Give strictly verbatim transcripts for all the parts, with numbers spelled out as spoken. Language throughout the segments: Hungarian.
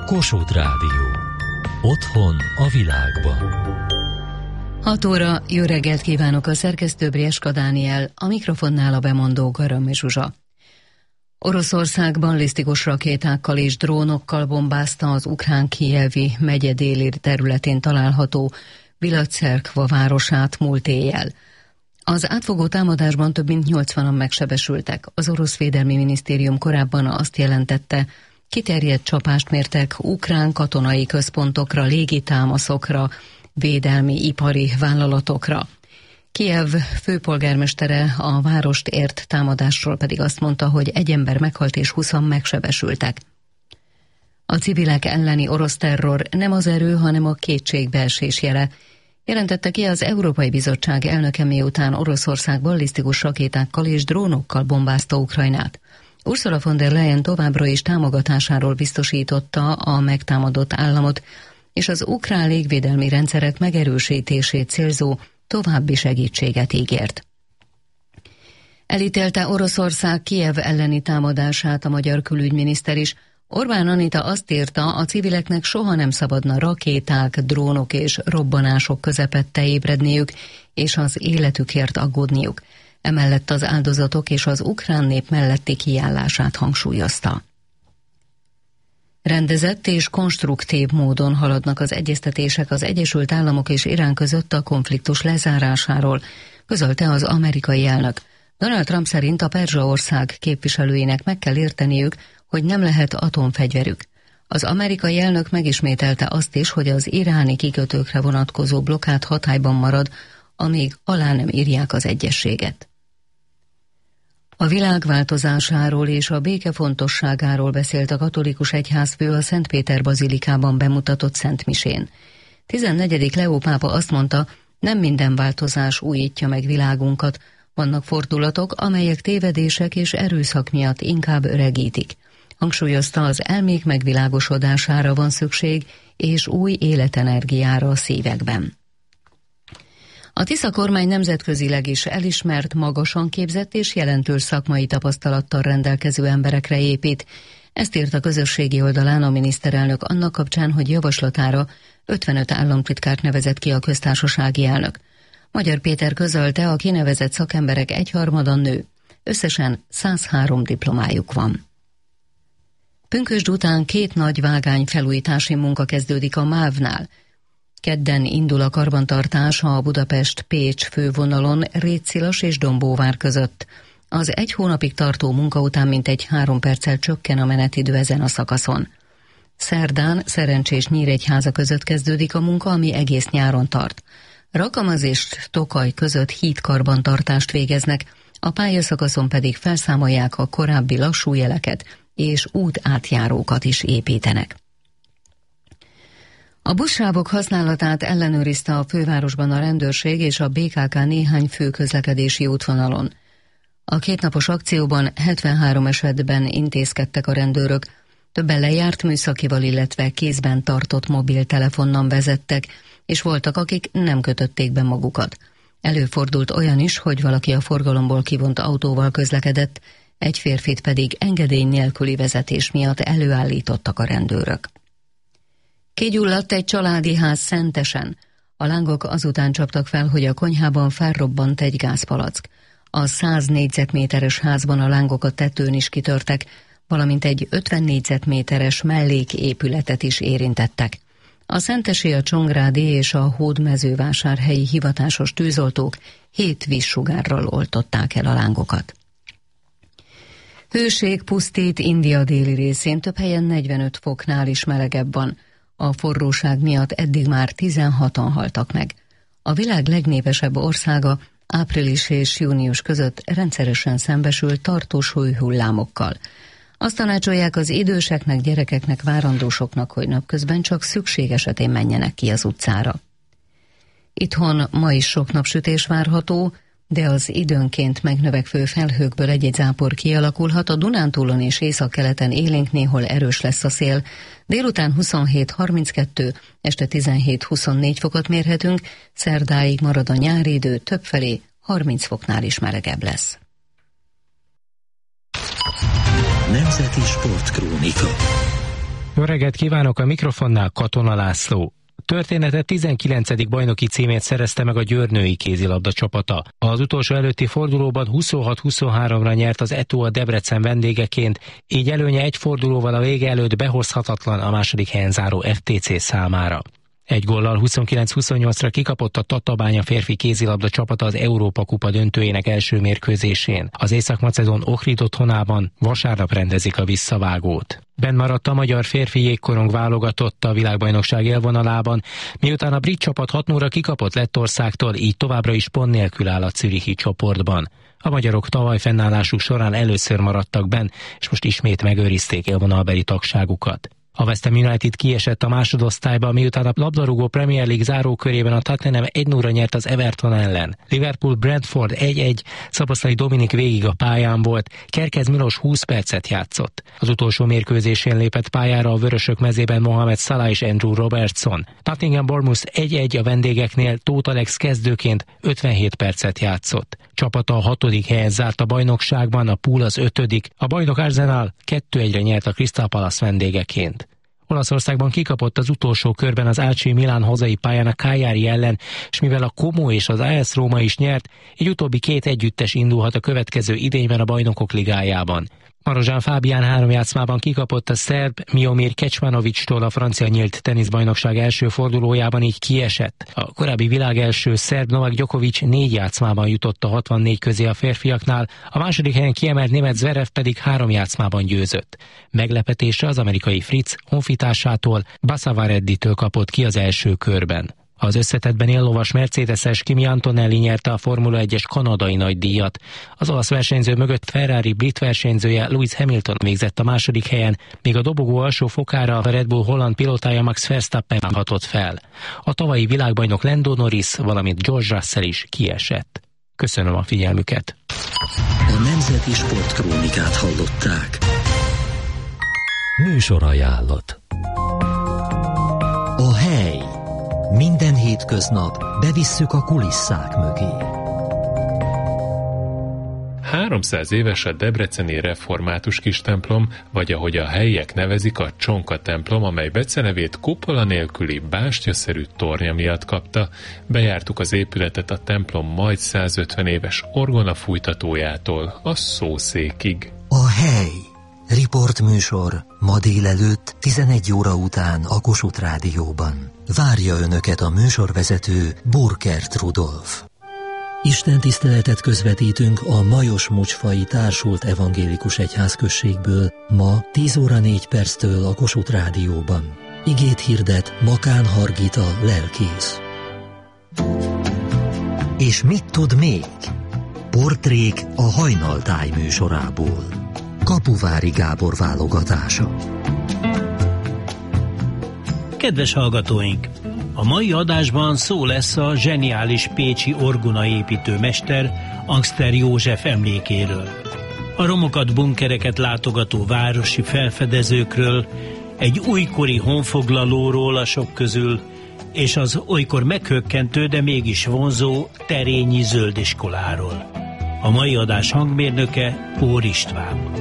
Kossuth Rádió. Otthon a világban. hat óra, jó reggelt kívánok, a szerkesztő Brieska Dániel, a mikrofonnál a bemondó Garami Zsuzsa. Oroszország ballisztikus rakétákkal és drónokkal bombázta az ukrán kijevi megye déli területén található Bilacerkva városát múlt éjjel. Az átfogó támadásban több mint nyolcvanan megsebesültek. Az orosz védelmi minisztérium korábban azt jelentette, kiterjedt csapást mértek ukrán katonai központokra, légitámaszokra, védelmi ipari vállalatokra. Kijev főpolgármestere a várost ért támadásról pedig azt mondta, hogy egy ember meghalt és húszan megsebesültek. A civilek elleni orosz terror nem az erő, hanem a kétségbeesés jele, jelentette ki az Európai Bizottság elnöke, miután Oroszország ballisztikus rakétákkal és drónokkal bombázta Ukrajnát. Ursula von der Leyen továbbra is támogatásáról biztosította a megtámadott államot, és az ukrán légvédelmi rendszerek megerősítését célzó további segítséget ígért. Elítélte Oroszország Kijev elleni támadását a magyar külügyminiszter is. Orbán Anita azt írta, a civileknek soha nem szabadna rakéták, drónok és robbanások közepette ébredniük, és az életükért aggódniuk. Emellett az áldozatok és az ukrán nép melletti kiállását hangsúlyozta. Rendezett és konstruktív módon haladnak az egyeztetések az Egyesült Államok és Irán között a konfliktus lezárásáról, közölte az amerikai elnök. Donald Trump szerint a Perzsa-ország képviselőinek meg kell érteniük, hogy nem lehet atomfegyverük. Az amerikai elnök megismételte azt is, hogy az iráni kikötőkre vonatkozó blokkád hatályban marad, amíg alá nem írják az egyezséget. A világ változásáról és a béke fontosságáról beszélt a katolikus egyházfő a Szent Péter bazilikában bemutatott szentmisén. tizennegyedik Leó pápa azt mondta, nem minden változás újítja meg világunkat, vannak fordulatok, amelyek tévedések és erőszak miatt inkább öregítik. Hangsúlyozta, az elmék megvilágosodására van szükség, és új életenergiára a szívekben. A Tisza kormány nemzetközileg is elismert, magasan képzett és jelentős szakmai tapasztalattal rendelkező emberekre épít. Ezt írt a közösségi oldalán a miniszterelnök annak kapcsán, hogy javaslatára ötvenöt államtitkárt nevezett ki a köztársasági elnök. Magyar Péter közölte, a kinevezett szakemberek egyharmada nő. Összesen száz három diplomájuk van. Pünkösd után két nagy vágányfelújítási munka kezdődik a mávnál. Kedden indul a karbantartás a Budapest-Pécs fővonalon Rétszilas és Dombóvár között. Az egy hónapig tartó munka után mintegy három perccel csökken a menetidő ezen a szakaszon. Szerdán Szerencsés Nyíregyháza között kezdődik a munka, ami egész nyáron tart. Rakamaz és Tokaj között hídkarbantartást végeznek, a pályaszakaszon pedig felszámolják a korábbi lassú jeleket, és útátjárókat is építenek. A buszsávok használatát ellenőrizte a fővárosban a rendőrség és a bé ká ká néhány fő közlekedési útvonalon. A kétnapos akcióban hetvenhárom esetben intézkedtek a rendőrök, többen lejárt műszakival, illetve kézben tartott mobiltelefonnal vezettek, és voltak, akik nem kötötték be magukat. Előfordult olyan is, hogy valaki a forgalomból kivont autóval közlekedett, egy férfit pedig engedély nélküli vezetés miatt előállítottak a rendőrök. Kigyulladt egy családi ház Szentesen. A lángok azután csaptak fel, hogy a konyhában felrobbant egy gázpalack. A száz négyzetméteres házban a lángok a tetőn is kitörtek, valamint egy ötven négyzetméteres melléképületet is érintettek. A szentesi, a csongrádi és a hódmezővásárhelyi hivatásos tűzoltók hét vízsugárral oltották el a lángokat. Hőség pusztít India déli részén, több helyen negyvenöt foknál is melegebb van. A forróság miatt eddig már tizenhatan haltak meg. A világ legnépesebb országa április és június között rendszeresen szembesül tartós hőhullámokkal. Azt tanácsolják az időseknek, gyerekeknek, várandósoknak, hogy napközben csak szükség esetén menjenek ki az utcára. Itthon ma is sok napsütés várható, de az időnként megnövekvő felhőkből egy-egy zápor kialakulhat, a Dunántúlon és északkeleten élénk, néhol erős lesz a szél. Délután huszonhét harminckettő, este tizenhét huszonnégy fokot mérhetünk, szerdáig marad a nyári idő, többfelé harminc foknál is melegebb lesz. Nemzeti Sportkrónika. Jó reggelt kívánok, a mikrofonnál Katona László. Története tizenkilencedik bajnoki címét szerezte meg a Győr női kézilabda csapata. Az utolsó előtti fordulóban huszonhat huszonháromra nyert az Eto a Debrecen vendégeként, így előnye egy fordulóval a vége előtt behozhatatlan a második helyen záró ef té cé számára. Egy góllal huszonkilenc huszonnyolcra kikapott a Tatabánya férfi kézilabda csapata az Európa kupa döntőjének első mérkőzésén. Az Észak-Macedón Ohrid otthonában vasárnap rendezik a visszavágót. Benn maradt a magyar férfi jégkorong válogatott a világbajnokság élvonalában, miután a brit csapat hat nulla kikapott Lettországtól, így továbbra is pont nélkül áll a zürichi csoportban. A magyarok tavaly fennállásuk során először maradtak benn, és most ismét megőrizték élvonalbeli tagságukat. A West Ham United kiesett a másodosztályba, miután a labdarúgó Premier League zárókörében a Tottenham egy nulla nyert az Everton ellen. Liverpool Brentford egy egy, Szoboszlai Dominik végig a pályán volt, Kerkez Milos húsz percet játszott. Az utolsó mérkőzésén lépett pályára a vörösök mezében Mohamed Salah és Andrew Robertson. Nottingham Bournemouth egy egy a vendégeknél, Tóth Alex kezdőként ötvenhét percet játszott. Csapata a hatodik helyen zárt a bajnokságban, a Pool az ötödik, a bajnok Arsenal kettő egyre nyert a Crystal Palace vendégeként. Olaszországban kikapott az utolsó körben az á cé Milán hazai pályán a Cagliari ellen, és mivel a Como és az á es Róma is nyert, így utóbbi két együttes indulhat a következő idényben a Bajnokok Ligájában. Marozsán Fábián három játszmában kikapott a szerb Miomir Kecmanovic-tól a francia nyílt teniszbajnokság első fordulójában, így kiesett. A korábbi világ első szerb Novak Djokovic négy játszmában jutott a hatvannégy közé a férfiaknál, a második helyen kiemelt német Zverev pedig három játszmában győzött. Meglepetésre az amerikai Fritz honfitársától, Bassavaredditől kapott ki az első körben. Az összetettben éllovas mercedeses Kimi Antonelli nyerte a Formula egyes kanadai nagydíjat. Az olasz versenyző mögött Ferrari brit versenyzője Lewis Hamilton végzett a második helyen, míg a dobogó alsó fokára a Red Bull holland pilótája Max Verstappen hatott fel. A tavalyi világbajnok Lando Norris, valamint George Russell is kiesett. Köszönöm a figyelmüket. A Nemzeti Sportkrónikát hallották. Műsorajánlat. A hely. Minden hétköznap bevisszük a kulisszák mögé. háromszáz éves a debreceni református kistemplom, vagy ahogy a helyiek nevezik, a Csonka templom, amely becenevét kupola nélküli bástyaszerű tornya miatt kapta. Bejártuk az épületet a templom majd százötven éves orgona fújtatójától a szószékig. A hely. Riportműsor ma délelőtt tizenegy óra után a Kossuth Rádióban. Várja Önöket a műsorvezető Burkert Rudolf. Isten tiszteletet közvetítünk a Majos Mocsfai Társult Evangélikus Egyházközségből ma tíz óra négy perctől a Kossuth Rádióban. Igét hirdet Makán Hargita lelkész. És mit tud még? Portrék a Hajnaltáj műsorából. Kapuvári Gábor válogatása. Kedves hallgatóink! A mai adásban szó lesz a zseniális pécsi orgonaépítő mester Angster József emlékéről. A romokat, bunkereket látogató városi felfedezőkről, egy újkori honfoglalóról a sok közül, és az olykor meghökkentő, de mégis vonzó Terényi Zöldiskoláról. A mai adás hangmérnöke Pór István.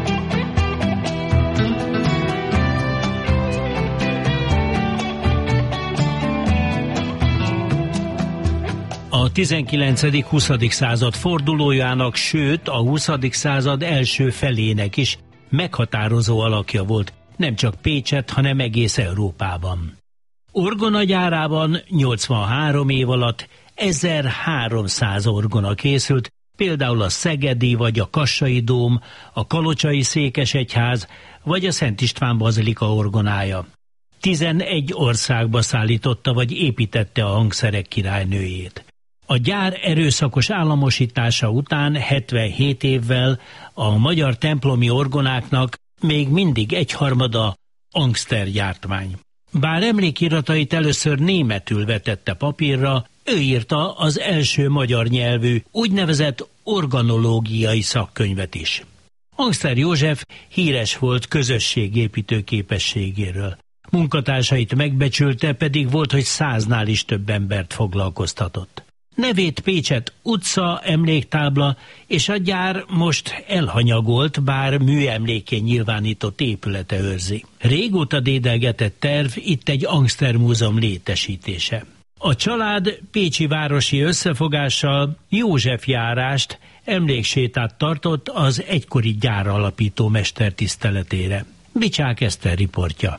A tizenkilencedik-huszadik század fordulójának, sőt a huszadik század első felének is meghatározó alakja volt, nem csak Pécset, hanem egész Európában. Orgonagyárában nyolcvanhárom év alatt ezerháromszáz orgona készült, például a szegedi vagy a kassai dóm, a kalocsai székesegyház vagy a Szent István bazilika orgonája. tizenegy országba szállította vagy építette a hangszerek királynőjét. A gyár erőszakos államosítása után hetvenhét évvel a magyar templomi orgonáknak még mindig egyharmada Angster gyártmány. Bár emlékiratait először németül vetette papírra, ő írta az első magyar nyelvű, úgynevezett organológiai szakkönyvet is. Angster József híres volt közösségépítő képességéről. Munkatársait megbecsülte, pedig volt, hogy száznál is több embert foglalkoztatott. Nevét Pécset utca, emléktábla és a gyár most elhanyagolt, bár műemlékén nyilvánított épülete őrzi. Régóta dédelgetett terv itt egy Angster-múzeum létesítése. A család pécsi városi összefogással József járást, emléksétát tartott az egykori gyár alapító mester tiszteletére. Bicsák Eszter riportja.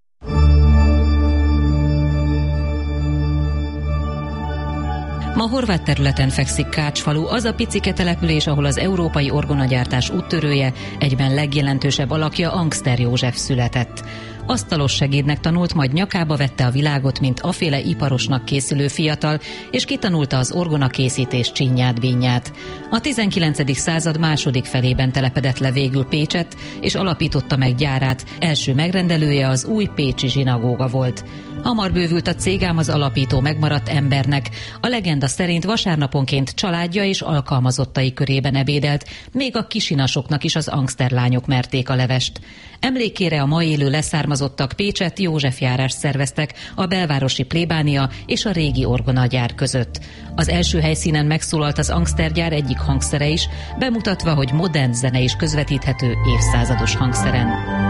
Ma horvát területen fekszik Kácsfalu, az a picike település, ahol az európai orgonagyártás úttörője, egyben legjelentősebb alakja Angster József született. Asztalos segédnek tanult, majd nyakába vette a világot, mint aféle iparosnak készülő fiatal, és kitanulta az orgonakészítés csinyát-bínyát. A tizenkilencedik század második felében telepedett le végül Pécset, és alapította meg gyárát. Első megrendelője az új pécsi zsinagóga volt. Hamar bővült a cég, ám az alapító megmaradt embernek. A legenda szerint vasárnaponként családja és alkalmazottai körében ebédelt, még a kisinasoknak is az angsterlányok merték a levest. Emlékére a ma élő leszármazottak Pécset József járást szerveztek a belvárosi plébánia és a régi orgonagyár között. Az első helyszínen megszólalt az angstergyár egyik hangszere is, bemutatva, hogy modern zene is közvetíthető évszázados hangszeren.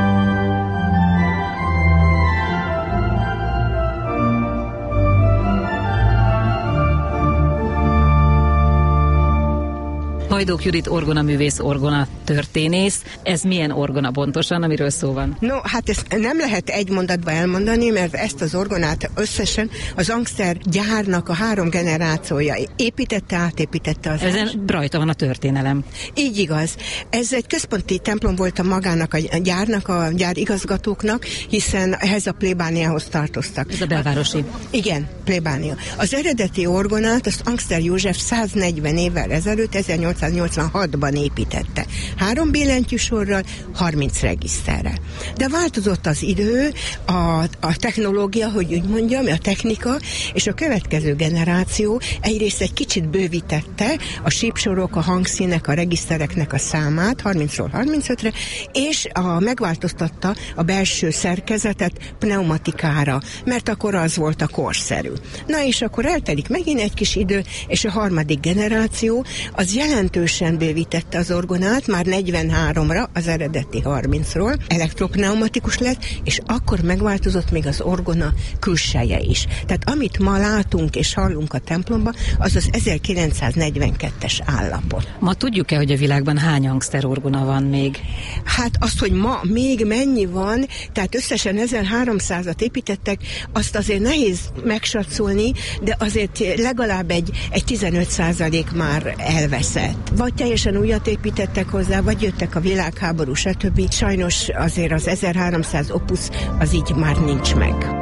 Hajdók Judit orgonaművész, orgona történész. Ez milyen orgona pontosan, amiről szó van? No, hát ezt nem lehet egy mondatba elmondani, mert ezt az orgonát összesen az Angster gyárnak a három generációja építette, átépítette az. Ezen rajta van a történelem. Így igaz. Ez egy központi templom volt a magának, a gyárnak, a gyár igazgatóknak, hiszen ehhez a plébániához tartoztak. Ez a belvárosi. A, igen, plébánia. Az eredeti orgonát az Angster József száznegyven évvel ezelőtt, ezernyolcszáznyolcvanhatban építette. Három billentyűsorral, harminc regiszterrel. De változott az idő, a, a technológia, hogy úgy mondjam, a technika, és a következő generáció egyrészt egy kicsit bővítette a sípsorok, a hangszínek, a regisztereknek a számát harmincról harmincötre, és a, megváltoztatta a belső szerkezetet pneumatikára, mert akkor az volt a korszerű. Na és akkor eltelik megint egy kis idő, és a harmadik generáció az jelentősen bővítette az orgonát, már negyvenháromra az eredeti harmincról elektropneumatikus lett, és akkor megváltozott még az orgona külseje is. Tehát amit ma látunk és hallunk a templomban, az az ezerkilencszáznegyvenkettes állapot. Ma tudjuk-e, hogy a világban hány angster orgona van még? Hát azt, hogy ma még mennyi van, tehát összesen ezerháromszázat építettek, azt azért nehéz megsatszolni, de azért legalább egy, egy tizenöt százalék már elveszett. Vagy teljesen újat építettek hozzá, vagy jöttek a világháború, stb. Sajnos azért az ezerháromszáz opusz az így már nincs meg.